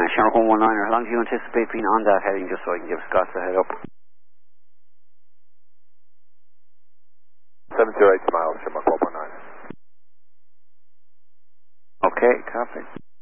Shamrock 119, how long do you anticipate being on that heading, just so I can give Scott the head up? 708 miles, Shamrock 119. Okay, copy.